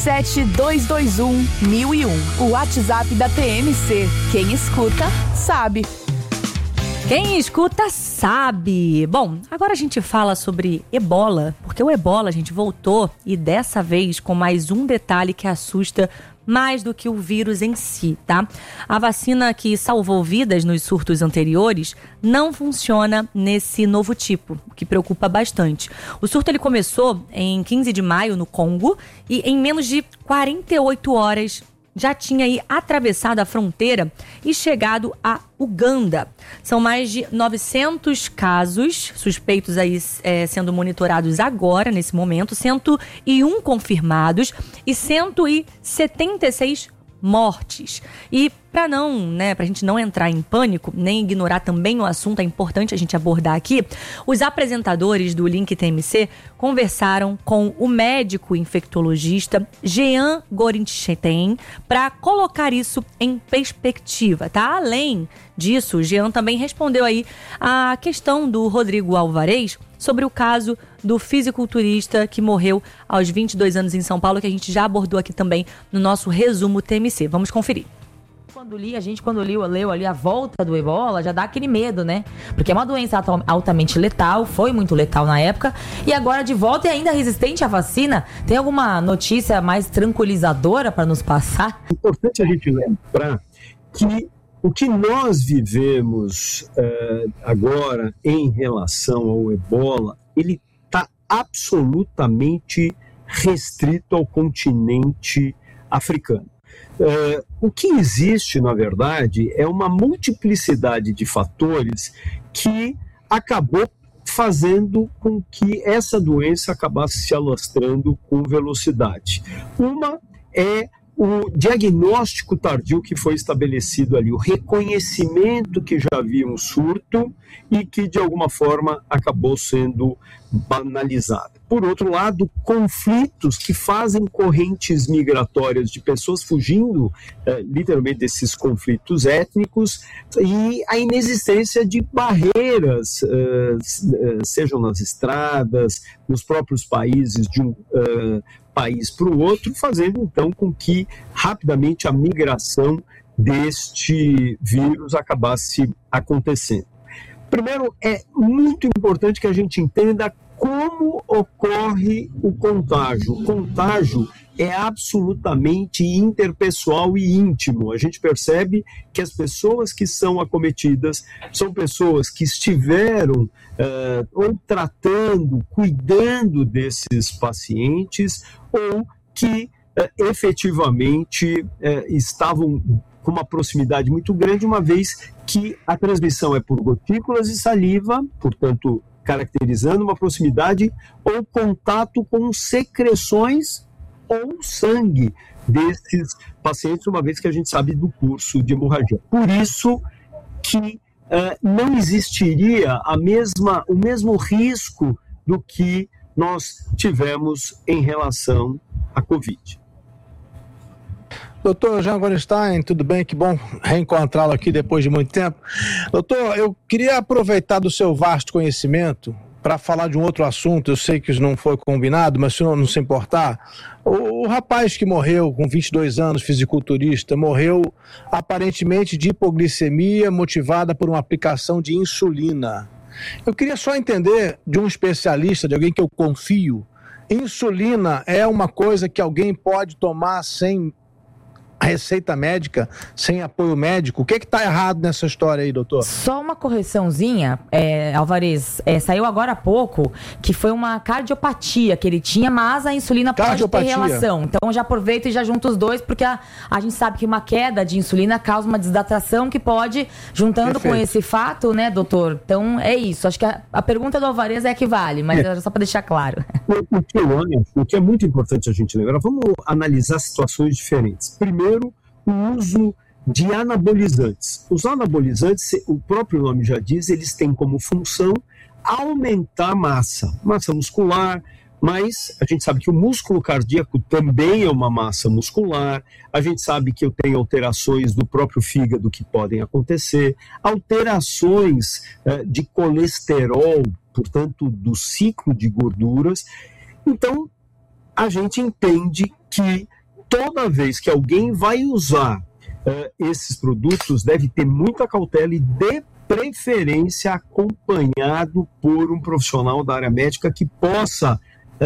97221-1001. O WhatsApp da PMC. Quem escuta, sabe. Quem escuta sabe. Bom, agora a gente fala sobre ebola, porque o ebola, a gente, voltou e dessa vez com mais um detalhe que assusta mais do que o vírus em si, tá? A vacina que salvou vidas nos surtos anteriores não funciona nesse novo tipo, o que preocupa bastante. O surto ele começou em 15 de maio no Congo e em menos de 48 horas já tinha aí atravessado a fronteira e chegado a Uganda. São mais de 900 casos suspeitos aí sendo monitorados agora, nesse momento, 101 confirmados e 176 mortes. E pra gente não entrar em pânico, nem ignorar também o assunto, é importante a gente abordar aqui, os apresentadores do Link TMC conversaram com o médico infectologista Jean Gorinchetem para colocar isso em perspectiva, tá? Além disso, o Jean também respondeu aí a questão do Rodrigo Alvarez sobre o caso do fisiculturista que morreu aos 22 anos em São Paulo, que a gente já abordou aqui também no nosso resumo TMC. Vamos conferir. Quando leu ali a volta do ebola, já dá aquele medo, né? Porque é uma doença altamente letal, foi muito letal na época, e agora de volta e ainda resistente à vacina. Tem alguma notícia mais tranquilizadora para nos passar? É importante a gente lembrar que o que nós vivemos agora em relação ao ebola, ele está absolutamente restrito ao continente africano. O que existe, na verdade, é uma multiplicidade de fatores que acabou fazendo com que essa doença acabasse se alastrando com velocidade. Uma é o diagnóstico tardio que foi estabelecido ali, o reconhecimento que já havia um surto e que, de alguma forma, acabou sendo banalizado. Por outro lado, conflitos que fazem correntes migratórias de pessoas fugindo, literalmente, desses conflitos étnicos, e a inexistência de barreiras, sejam nas estradas, nos próprios países, de um país para o outro, fazendo então com que rapidamente a migração deste vírus acabasse acontecendo. Primeiro, é muito importante que a gente entenda como ocorre o contágio. O contágio é absolutamente interpessoal e íntimo. A gente percebe que as pessoas que são acometidas são pessoas que estiveram ou tratando, cuidando desses pacientes, ou que efetivamente estavam com uma proximidade muito grande, uma vez que a transmissão é por gotículas de saliva, portanto, caracterizando uma proximidade ou contato com secreções ou sangue desses pacientes, uma vez que a gente sabe do curso de hemorragia. Por isso que não existiria o mesmo risco do que nós tivemos em relação à Covid. Doutor Jean Gorinchetem, tudo bem? Que bom reencontrá-lo aqui depois de muito tempo. Doutor, eu queria aproveitar do seu vasto conhecimento para falar de um outro assunto. Eu sei que isso não foi combinado, mas se não se importar, o rapaz que morreu com 22 anos, fisiculturista, morreu aparentemente de hipoglicemia motivada por uma aplicação de insulina. Eu queria só entender de um especialista, de alguém que eu confio, insulina é uma coisa que alguém pode tomar sem receita médica, sem apoio médico? O que está errado nessa história aí, doutor? Só uma correçãozinha, Alvarez, saiu agora há pouco que foi uma cardiopatia que ele tinha, mas a insulina pode ter relação. Então já aproveita e já junta os dois, porque a gente sabe que uma queda de insulina causa uma desidratação que pode, juntando com esse fato, né, doutor? Então é isso. Acho que a pergunta do Alvarez é a que vale, mas era só para deixar claro. O que é muito importante a gente lembrar, vamos analisar situações diferentes. Primeiro, o uso de anabolizantes. Os anabolizantes, o próprio nome já diz, eles têm como função aumentar massa muscular, mas a gente sabe que o músculo cardíaco também é uma massa muscular, a gente sabe que eu tenho alterações do próprio fígado que podem acontecer, alterações de colesterol, portanto, do ciclo de gorduras. Então, a gente entende que toda vez que alguém vai usar esses produtos, deve ter muita cautela e, de preferência, acompanhado por um profissional da área médica que possa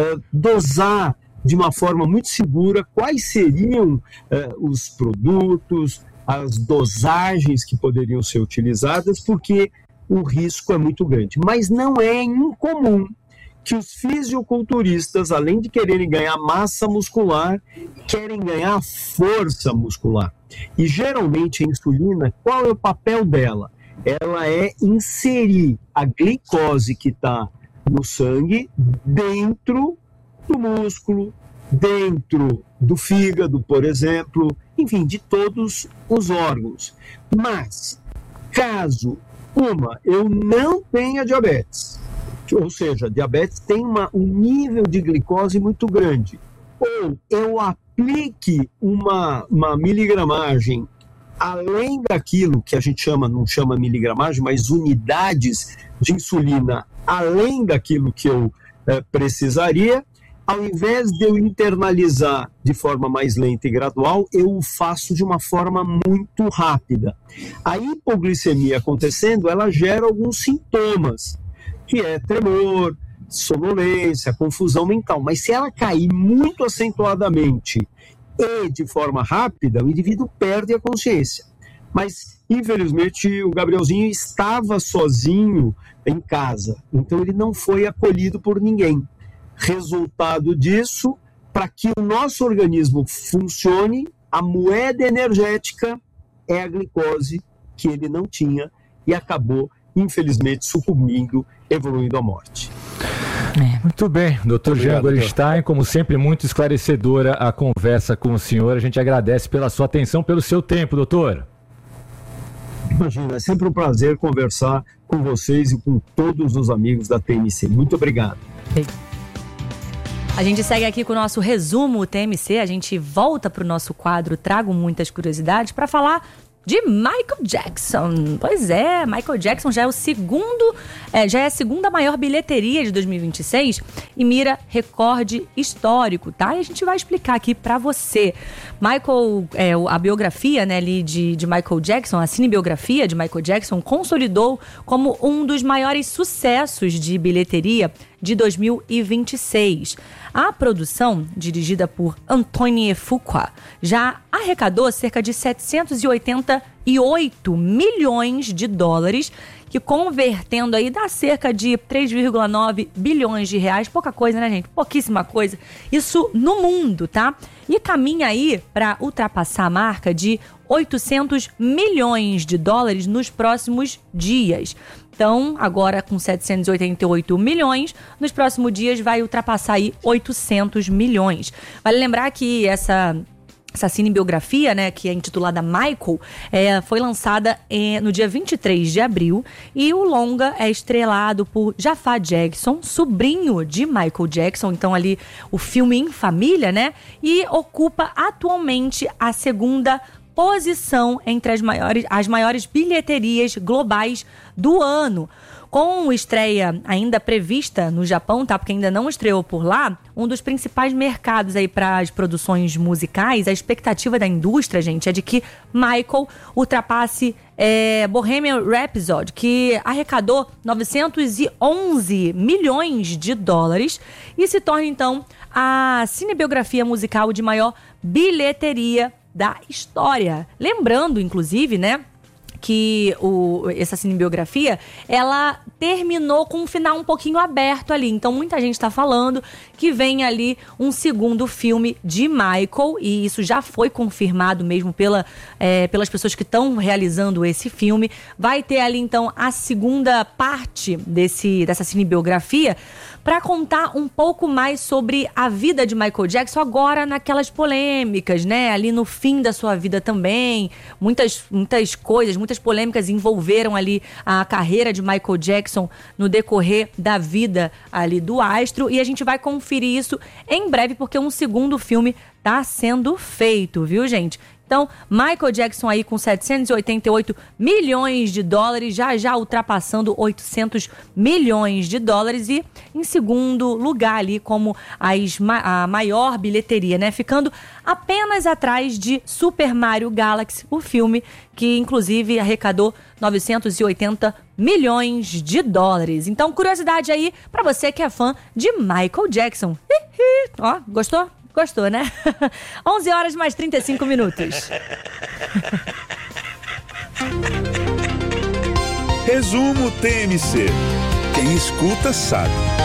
dosar de uma forma muito segura quais seriam os produtos, as dosagens que poderiam ser utilizadas, porque o risco é muito grande. Mas não é incomum que os fisiculturistas, além de quererem ganhar massa muscular, querem ganhar força muscular. E geralmente a insulina, qual é o papel dela? Ela é inserir a glicose que está no sangue dentro do músculo, dentro do fígado, por exemplo, enfim, de todos os órgãos. Mas, caso eu não tenha diabetes, ou seja, diabetes tem um nível de glicose muito grande, ou eu aplique uma miligramagem além daquilo que a gente não chama miligramagem, mas unidades de insulina além daquilo que eu precisaria, ao invés de eu internalizar de forma mais lenta e gradual, eu o faço de uma forma muito rápida. A hipoglicemia acontecendo, ela gera alguns sintomas, que é tremor, sonolência, confusão mental. Mas se ela cair muito acentuadamente e de forma rápida, o indivíduo perde a consciência. Mas, infelizmente, o Gabrielzinho estava sozinho em casa, então ele não foi acolhido por ninguém. Resultado disso, para que o nosso organismo funcione, a moeda energética é a glicose que ele não tinha e acabou, infelizmente, sucumbindo, evoluindo à morte. Muito bem, Dr. Jean Gorenstein, como sempre, muito esclarecedora a conversa com o senhor. A gente agradece pela sua atenção, pelo seu tempo, doutor. Imagina, é sempre um prazer conversar com vocês e com todos os amigos da TMC. Muito obrigado. A gente segue aqui com o nosso resumo TMC, a gente volta para o nosso quadro Trago Muitas Curiosidades para falar de Michael Jackson. Pois é, Michael Jackson já é a segunda maior bilheteria de 2026 e mira recorde histórico, tá? E a gente vai explicar aqui pra você. A biografia, né, ali de Michael Jackson, a cinebiografia de Michael Jackson, consolidou como um dos maiores sucessos de bilheteria de 2026. A produção, dirigida por Antoine Fuqua, já arrecadou cerca de 788 milhões de dólares, que convertendo aí dá cerca de 3,9 bilhões de reais. Pouca coisa, né, gente? Pouquíssima coisa. Isso no mundo, tá? E caminha aí para ultrapassar a marca de 800 milhões de dólares nos próximos dias. Então, agora com 788 milhões, nos próximos dias vai ultrapassar aí 800 milhões. Vale lembrar que essa cinebiografia, né, que é intitulada Michael, foi lançada no dia 23 de abril e o longa é estrelado por Jafar Jackson, sobrinho de Michael Jackson, então ali o filme em família, né, e ocupa atualmente a segunda posição entre as maiores bilheterias globais do ano. Com estreia ainda prevista no Japão, tá? Porque ainda não estreou por lá, um dos principais mercados aí para as produções musicais, a expectativa da indústria, gente, é de que Michael ultrapasse Bohemian Rhapsody, que arrecadou 911 milhões de dólares e se torna, então, a cinebiografia musical de maior bilheteria da história. Lembrando, inclusive, né, que essa cinebiografia, ela terminou com um final um pouquinho aberto ali. Então, muita gente está falando que vem ali um segundo filme de Michael, e isso já foi confirmado mesmo pelas pessoas que estão realizando esse filme. Vai ter ali, então, a segunda parte dessa cinebiografia para contar um pouco mais sobre a vida de Michael Jackson, agora naquelas polêmicas, né? Ali no fim da sua vida também. Muitas coisas, muitas polêmicas envolveram ali a carreira de Michael Jackson no decorrer da vida ali do astro. E a gente vai conferir isso em breve, porque um segundo filme tá sendo feito, viu, gente? Então, Michael Jackson aí com 788 milhões de dólares, já ultrapassando 800 milhões de dólares e em segundo lugar ali como a maior bilheteria, né? Ficando apenas atrás de Super Mario Galaxy, o filme que inclusive arrecadou 980 milhões de dólares. Então, curiosidade aí pra você que é fã de Michael Jackson. Ó, gostou? Gostou, né? 11 horas mais 35 minutos. Resumo TMC. Quem escuta sabe.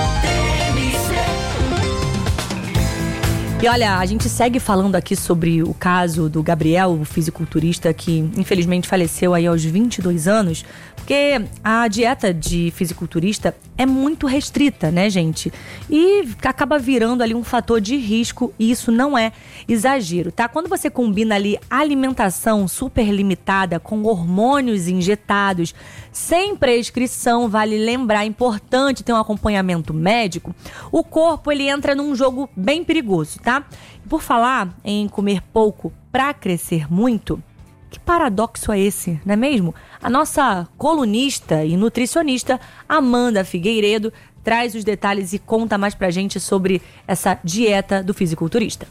E olha, a gente segue falando aqui sobre o caso do Gabriel, o fisiculturista que infelizmente faleceu aí aos 22 anos, porque a dieta de fisiculturista é muito restrita, né, gente? E acaba virando ali um fator de risco e isso não é exagero, tá? Quando você combina ali alimentação super limitada com hormônios injetados, sem prescrição, vale lembrar, é importante ter um acompanhamento médico, o corpo ele entra num jogo bem perigoso, tá? E por falar em comer pouco pra crescer muito, que paradoxo é esse, não é mesmo? A nossa colunista e nutricionista Amanda Figueiredo traz os detalhes e conta mais pra gente sobre essa dieta do fisiculturista.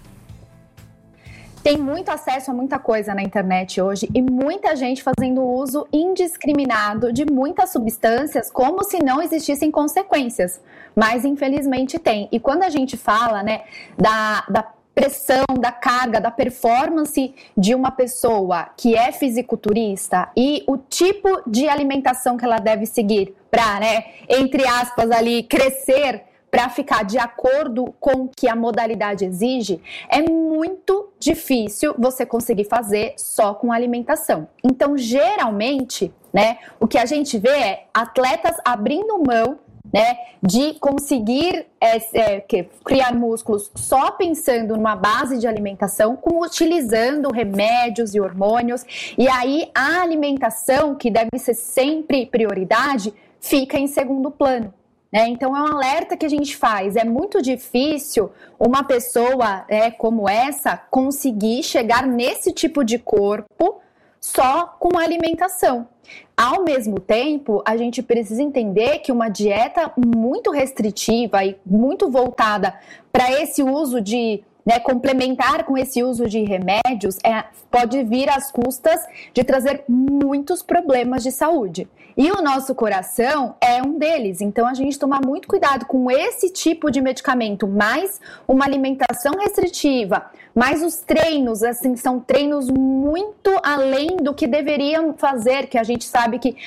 Tem muito acesso a muita coisa na internet hoje e muita gente fazendo uso indiscriminado de muitas substâncias como se não existissem consequências, mas infelizmente tem. E quando a gente fala, né, da pressão, da carga, da performance de uma pessoa que é fisiculturista e o tipo de alimentação que ela deve seguir para, né, entre aspas ali, crescer, para ficar de acordo com o que a modalidade exige, é muito difícil você conseguir fazer só com alimentação. Então, geralmente, né, o que a gente vê é atletas abrindo mão, né, de conseguir criar músculos só pensando numa base de alimentação, utilizando remédios e hormônios, e aí a alimentação, que deve ser sempre prioridade, fica em segundo plano. Então é um alerta que a gente faz. É muito difícil uma pessoa como essa conseguir chegar nesse tipo de corpo só com alimentação. Ao mesmo tempo, a gente precisa entender que uma dieta muito restritiva e muito voltada para esse uso de complementar com esse uso de remédios pode vir às custas de trazer muitos problemas de saúde. E o nosso coração é um deles, então a gente toma muito cuidado com esse tipo de medicamento, mais uma alimentação restritiva, mais os treinos, assim, são treinos muito além do que deveriam fazer, que a gente sabe que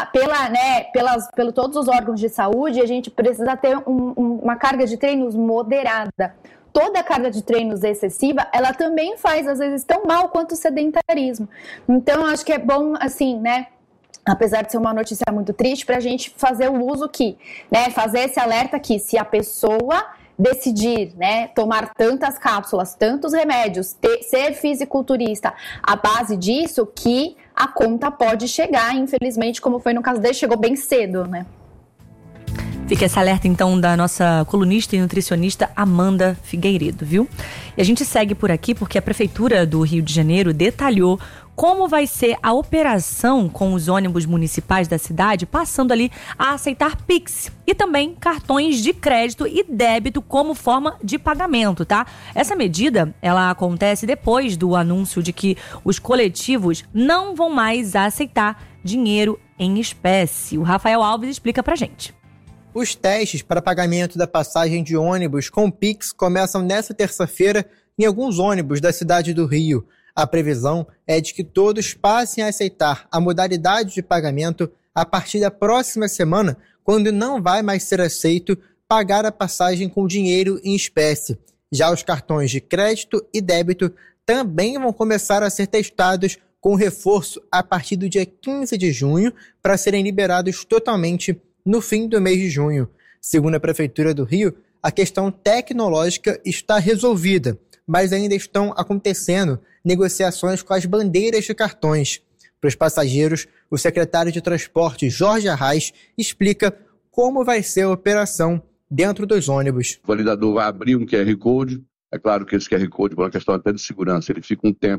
pelo todos os órgãos de saúde, a gente precisa ter uma carga de treinos moderada. Toda a carga de treinos excessiva, ela também faz, às vezes, tão mal quanto o sedentarismo. Então, acho que é bom, assim, né, apesar de ser uma notícia muito triste, para a gente fazer o uso aqui, né, fazer esse alerta aqui, se a pessoa decidir, né, tomar tantas cápsulas, tantos remédios, ser fisiculturista, a base disso, que a conta pode chegar, infelizmente, como foi no caso dele, chegou bem cedo, né. Fica esse alerta, então, da nossa colunista e nutricionista Amanda Figueiredo, viu? E a gente segue por aqui porque a Prefeitura do Rio de Janeiro detalhou como vai ser a operação com os ônibus municipais da cidade, passando ali a aceitar Pix e também cartões de crédito e débito como forma de pagamento, tá? Essa medida, ela acontece depois do anúncio de que os coletivos não vão mais aceitar dinheiro em espécie. O Rafael Alves explica pra gente. Os testes para pagamento da passagem de ônibus com Pix começam nesta terça-feira em alguns ônibus da cidade do Rio. A previsão é de que todos passem a aceitar a modalidade de pagamento a partir da próxima semana, quando não vai mais ser aceito pagar a passagem com dinheiro em espécie. Já os cartões de crédito e débito também vão começar a ser testados com reforço a partir do dia 15 de junho para serem liberados totalmente no fim do mês de junho. Segundo a Prefeitura do Rio, a questão tecnológica está resolvida, mas ainda estão acontecendo negociações com as bandeiras de cartões. Para os passageiros, o secretário de Transporte, Jorge Arraes, explica como vai ser a operação dentro dos ônibus. O validador vai abrir um QR Code. É claro que esse QR Code, por uma questão até de segurança, ele fica um tempo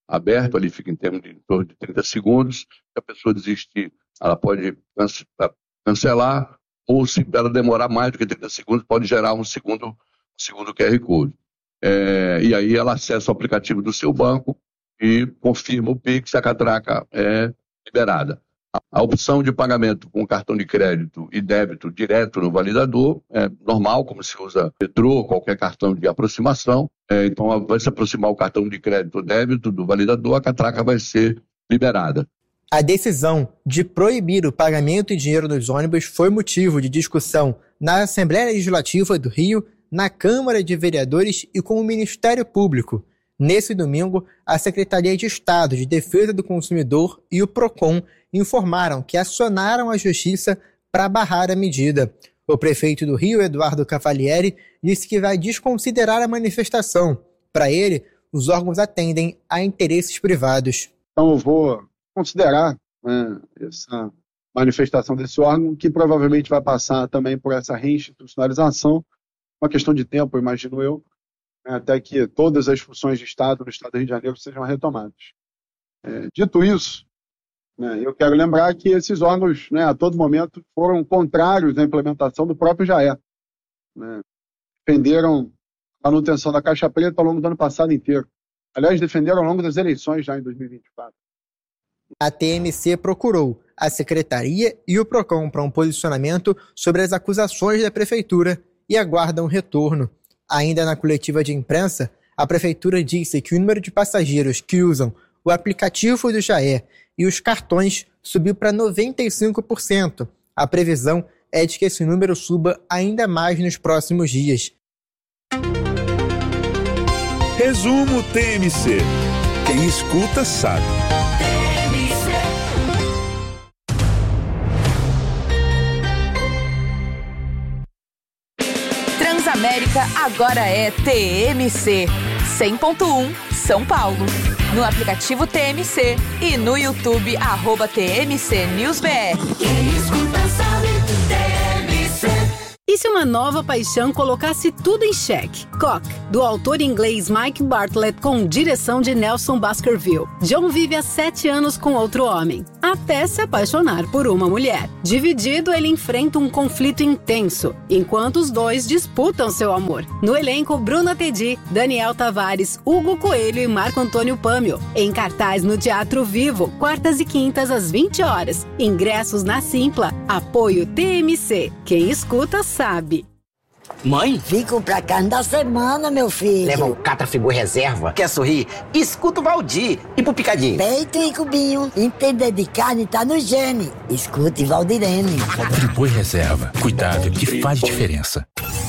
aberto, ali fica em torno de 30 segundos. Se a pessoa desistir, ela pode cancelar, ou se ela demorar mais do que 30 segundos, pode gerar um segundo QR Code. E aí ela acessa o aplicativo do seu banco e confirma o Pix, a catraca é liberada. A opção de pagamento com cartão de crédito e débito direto no validador é normal, como se usa metrô ou qualquer cartão de aproximação. Então, vai se aproximar o cartão de crédito ou débito do validador, a catraca vai ser liberada. A decisão de proibir o pagamento em dinheiro nos ônibus foi motivo de discussão na Assembleia Legislativa do Rio, na Câmara de Vereadores e com o Ministério Público. Nesse domingo, a Secretaria de Estado de Defesa do Consumidor e o PROCON informaram que acionaram a Justiça para barrar a medida. O prefeito do Rio, Eduardo Cavalieri, disse que vai desconsiderar a manifestação. Para ele, os órgãos atendem a interesses privados. Então eu vou considerar essa manifestação desse órgão, que provavelmente vai passar também por essa reinstitucionalização, uma questão de tempo, imagino eu, até que todas as funções de Estado no Estado do Rio de Janeiro sejam retomadas. Dito isso, eu quero lembrar que esses órgãos, a todo momento, foram contrários à implementação do próprio JAE. Defenderam a manutenção da caixa preta ao longo do ano passado inteiro. Aliás, defenderam ao longo das eleições já em 2024. A TMC procurou a Secretaria e o PROCON para um posicionamento sobre as acusações da Prefeitura e aguarda um retorno. Ainda na coletiva de imprensa, a Prefeitura disse que o número de passageiros que usam o aplicativo do JAE e os cartões subiu para 95%. A previsão é de que esse número suba ainda mais nos próximos dias. Resumo TMC. Quem escuta sabe. Transamérica agora é TMC 100.1 São Paulo. No aplicativo TMC e no YouTube @TMC News BR. Quem escuta sabe, TMC. E se uma nova paixão colocasse tudo em xeque? Cock, do autor inglês Mike Bartlett, com direção de Nelson Baskerville. John vive há 7 anos com outro homem, até se apaixonar por uma mulher. Dividido, ele enfrenta um conflito intenso, enquanto os dois disputam seu amor. No elenco, Bruna Tedi, Daniel Tavares, Hugo Coelho e Marco Antônio Pâmio. Em cartaz no Teatro Vivo, quartas e quintas às 20 horas. Ingressos na Simpla. Apoio TMC. Quem escuta sabe. Mãe? Fico pra carne da semana, meu filho. Leva um Catrafigura reserva. Quer sorrir? Escuta o Valdir. E pro picadinho? Peito e cubinho. Entender de carne tá no gene. Escute Valdirene. Friboi reserva. Cuidado que faz diferença.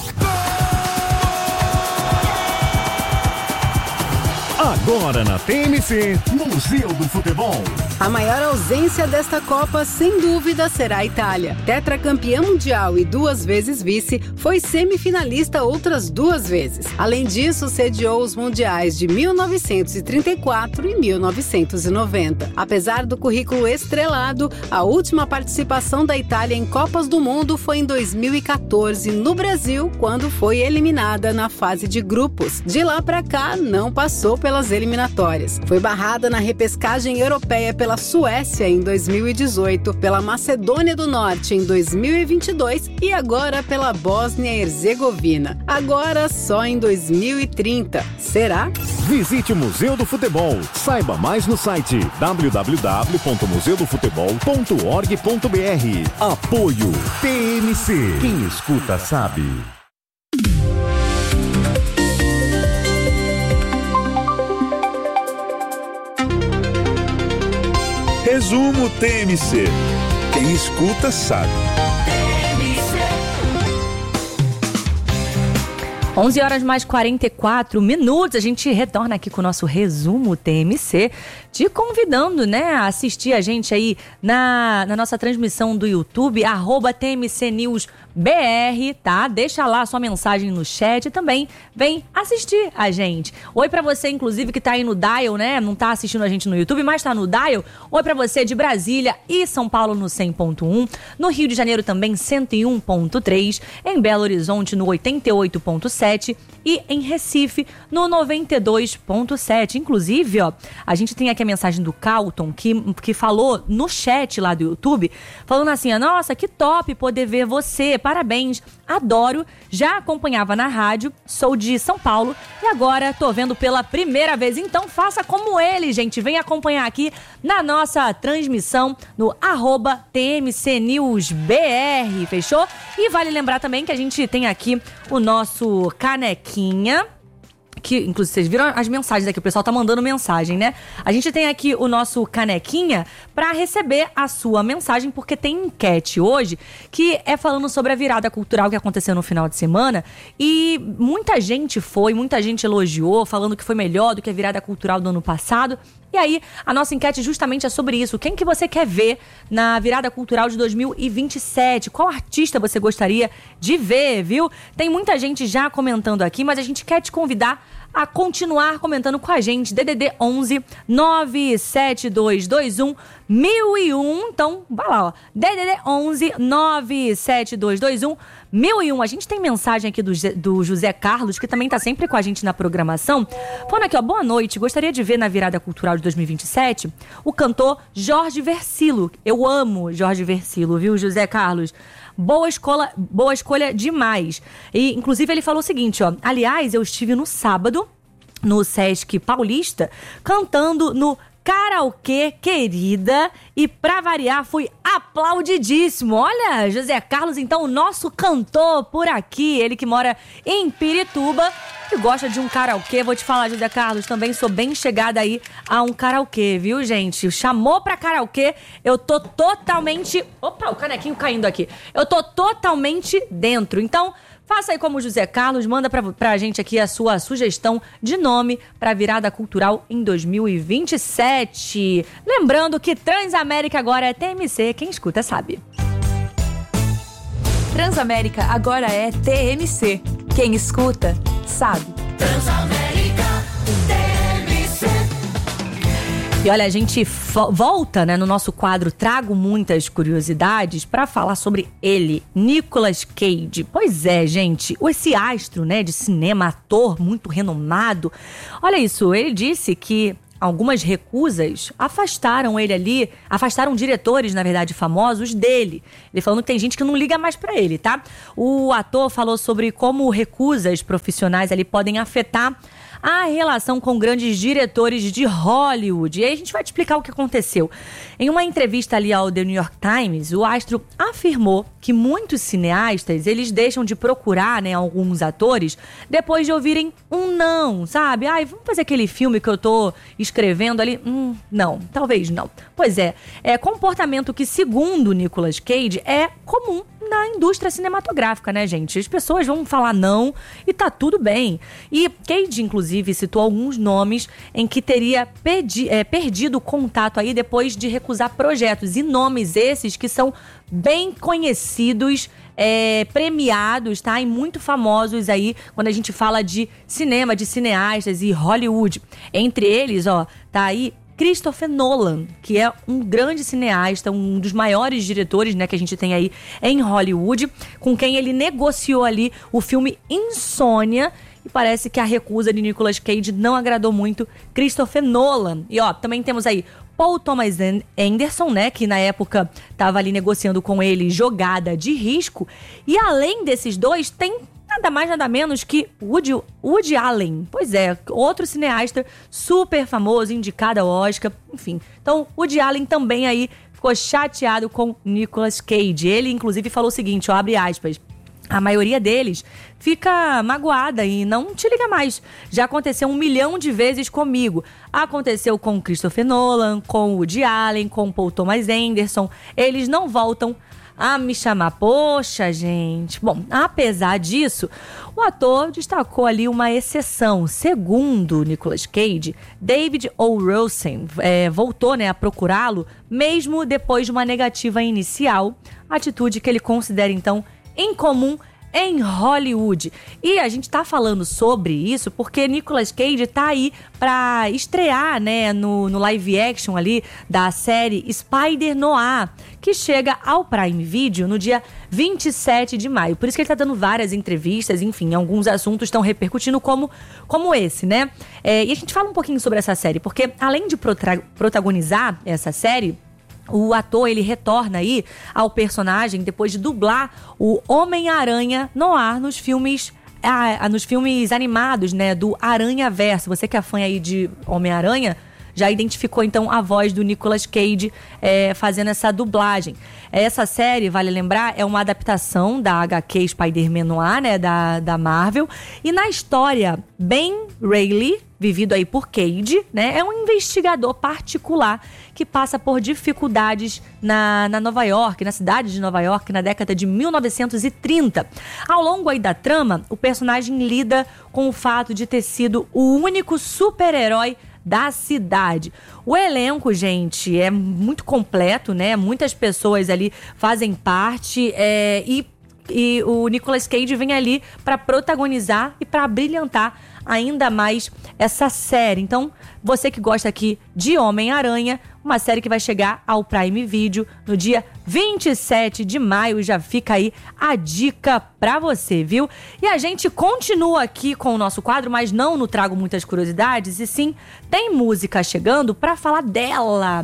Agora na TMC, Museu do Futebol. A maior ausência desta Copa, sem dúvida, será a Itália. Tetracampeã mundial e 2 vezes vice, foi semifinalista outras 2 vezes. Além disso, sediou os mundiais de 1934 e 1990. Apesar do currículo estrelado, a última participação da Itália em Copas do Mundo foi em 2014, no Brasil, quando foi eliminada na fase de grupos. De lá pra cá, não passou pelas eliminatórias. Foi barrada na repescagem europeia pela Suécia em 2018, pela Macedônia do Norte em 2022 e agora pela Bósnia e Herzegovina. Agora só em 2030. Será? Visite o Museu do Futebol. Saiba mais no site www.museudofutebol.org.br. Apoio TMC. Quem escuta sabe. Resumo TMC. Quem escuta sabe. 11 horas mais 44 minutos, a gente retorna aqui com o nosso resumo TMC, te convidando, a assistir a gente aí na nossa transmissão do YouTube, @TMC News tá? Deixa lá a sua mensagem no chat e também vem assistir a gente. Oi pra você, inclusive, que tá aí no Dial, né? Não tá assistindo a gente no YouTube, mas tá no Dial. Oi pra você de Brasília e São Paulo no 100.1. No Rio de Janeiro também 101.3. Em Belo Horizonte no 88.7. E em Recife no 92.7. Inclusive, ó, a gente tem aqui a mensagem do Calton que falou no chat lá do YouTube, falando assim, nossa, que top poder ver você, parabéns, adoro, já acompanhava na rádio, sou de São Paulo e agora tô vendo pela primeira vez, então faça como ele, gente, vem acompanhar aqui na nossa transmissão no @TMCNewsBR, fechou? E vale lembrar também que a gente tem aqui o nosso canequinha, que, inclusive, vocês viram as mensagens aqui, o pessoal tá mandando mensagem, né? A gente tem aqui o nosso canequinha pra receber a sua mensagem, porque tem enquete hoje que é falando sobre a virada cultural que aconteceu no final de semana e muita gente elogiou, falando que foi melhor do que a virada cultural do ano passado. E aí, a nossa enquete justamente é sobre isso. Quem que você quer ver na virada cultural de 2027? Qual artista você gostaria de ver, viu? Tem muita gente já comentando aqui, mas a gente quer te convidar a continuar comentando com a gente. DDD 11 97221 1001. Então, vai lá, ó. DDD 11 97221 1001. A gente tem mensagem aqui do José Carlos, que também tá sempre com a gente na programação. Falando aqui, ó, boa noite. Gostaria de ver na virada cultural de 2027 o cantor Jorge Versilo. Eu amo Jorge Versilo, viu, José Carlos? Boa escolha demais. E, inclusive, ele falou o seguinte, ó. Aliás, eu estive no sábado, no Sesc Paulista, cantando no Karaokê Querida e, pra variar, fui aplaudidíssimo. Olha, José Carlos, então, o nosso cantor por aqui, ele que mora em Pirituba e gosta de um karaokê. Vou te falar, José Carlos, também sou bem chegada aí a um karaokê, viu, gente? Chamou pra karaokê, eu tô totalmente... Opa, o canequinho caindo aqui. Eu tô totalmente dentro. Então, faça aí como o José Carlos, manda pra gente aqui a sua sugestão de nome pra virada cultural em 2027. Lembrando que Transamérica agora é TMC, quem escuta sabe. Transamérica agora é TMC, quem escuta sabe. Transamérica TMC. E olha, a gente volta, né, no nosso quadro Trago Muitas Curiosidades para falar sobre ele, Nicolas Cage. Pois é, gente, esse astro, né, de cinema, ator muito renomado. Olha isso, ele disse que algumas recusas afastaram diretores, na verdade, famosos dele. Ele falando que tem gente que não liga mais pra ele, tá? O ator falou sobre como recusas profissionais ali podem afetar a relação com grandes diretores de Hollywood. E aí a gente vai te explicar o que aconteceu. Em uma entrevista ali ao The New York Times, o astro afirmou que muitos cineastas, eles deixam de procurar, né, alguns atores depois de ouvirem um não, sabe? Ai, vamos fazer aquele filme que eu tô escrevendo ali? Não, talvez não. Pois é comportamento que, segundo Nicolas Cage, é comum na indústria cinematográfica, né, gente? As pessoas vão falar não e tá tudo bem. E Cage, inclusive, citou alguns nomes em que teria perdido o contato aí depois de recusar projetos. E nomes esses que são bem conhecidos, premiados, tá? E muito famosos aí quando a gente fala de cinema, de cineastas e Hollywood. Entre eles, ó, tá aí Christopher Nolan, que é um grande cineasta, um dos maiores diretores, né, que a gente tem aí em Hollywood, com quem ele negociou ali o filme Insônia. E parece que a recusa de Nicolas Cage não agradou muito Christopher Nolan. E ó, também temos aí Paul Thomas Anderson, né, que na época estava ali negociando com ele Jogada de Risco. E além desses dois, tem nada mais, nada menos que Woody Allen. Pois é, outro cineasta super famoso, indicado ao Oscar, enfim. Então, Woody Allen também aí ficou chateado com Nicolas Cage. Ele, inclusive, falou o seguinte, ó, abre aspas: a maioria deles fica magoada e não te liga mais. Já aconteceu 1 milhão de vezes comigo. Aconteceu com Christopher Nolan, com Woody Allen, com Paul Thomas Anderson. Eles não voltam a me chamar. Poxa, gente. Bom, apesar disso, o ator destacou ali uma exceção. Segundo Nicolas Cage, David O. Russell voltou, né, a procurá-lo, mesmo depois de uma negativa inicial, atitude que ele considera, então, em comum em Hollywood. E a gente tá falando sobre isso porque Nicolas Cage tá aí pra estrear, né, no live action ali da série Spider-Noir, que chega ao Prime Video no dia 27 de maio. Por isso que ele tá dando várias entrevistas, enfim, alguns assuntos estão repercutindo como esse, né? E a gente fala um pouquinho sobre essa série, porque além de protagonizar essa série, o ator, ele retorna aí ao personagem depois de dublar o Homem-Aranha Noir nos filmes animados, né, do Aranhaverso. Você que é fã aí de Homem-Aranha, já identificou então a voz do Nicolas Cage fazendo essa dublagem. Essa série, vale lembrar, é uma adaptação da HQ Spider-Man Noir, né, da Marvel. E na história, Ben Reilly, vivido aí por Cage, né, é um investigador particular que passa por dificuldades na Nova York, na cidade de Nova York, na década de 1930. Ao longo aí da trama, o personagem lida com o fato de ter sido o único super-herói da cidade. O elenco, gente, é muito completo, né? Muitas pessoas ali fazem parte e o Nicolas Cage vem ali para protagonizar e para brilhantar ainda mais essa série. Então, você que gosta aqui de Homem-Aranha, uma série que vai chegar ao Prime Video no dia 27 de maio. Já fica aí a dica pra você, viu? E a gente continua aqui com o nosso quadro, mas não trago muitas curiosidades, e sim, tem música chegando pra falar dela.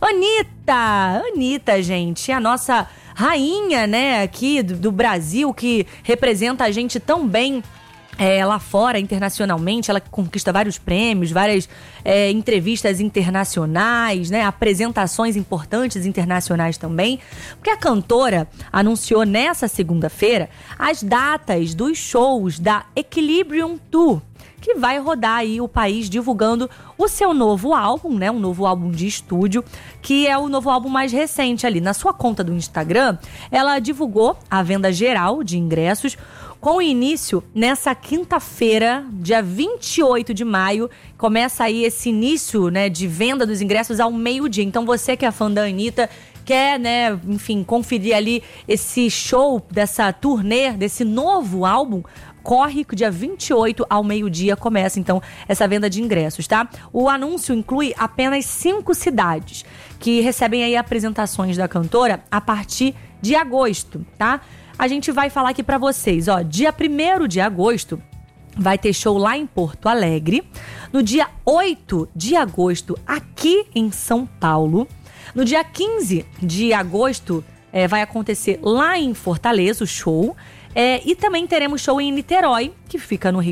Anitta, gente, a nossa rainha, né, aqui do Brasil, que representa a gente tão bem lá fora, internacionalmente. Ela conquista vários prêmios, várias entrevistas internacionais, né, apresentações importantes internacionais também, porque a cantora anunciou nessa segunda-feira as datas dos shows da Equilibrium Tour, que vai rodar aí o país divulgando o seu novo álbum, né? Um novo álbum de estúdio, que é o novo álbum mais recente ali. Na sua conta do Instagram, ela divulgou a venda geral de ingressos, com início nessa quinta-feira, dia 28 de maio. Começa aí esse início, né, de venda dos ingressos ao meio-dia. Então você que é fã da Anitta, quer, né, enfim, conferir ali esse show, dessa turnê, desse novo álbum, corre que dia 28 ao meio-dia começa, então, essa venda de ingressos, tá? O anúncio inclui apenas 5 cidades que recebem aí apresentações da cantora a partir de agosto, tá? A gente vai falar aqui pra vocês, ó, dia 1º de agosto vai ter show lá em Porto Alegre. No dia 8 de agosto, aqui em São Paulo. No dia 15 de agosto, vai acontecer lá em Fortaleza o show. E também teremos show em Niterói, que fica no Rio